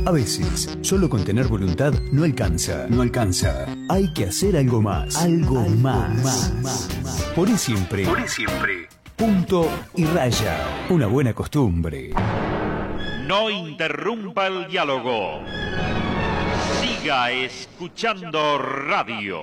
A veces, solo con tener voluntad no alcanza. No alcanza. Hay que hacer algo más. Algo más. Por ahí siempre. Por ahí siempre. Punto y raya. Una buena costumbre. No interrumpa el diálogo. Siga escuchando radio.